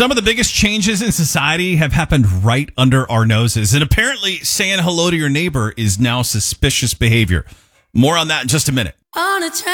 Some of the biggest changes in society have happened right under our noses. And apparently saying hello to your neighbor is now suspicious behavior. More on that in just a minute.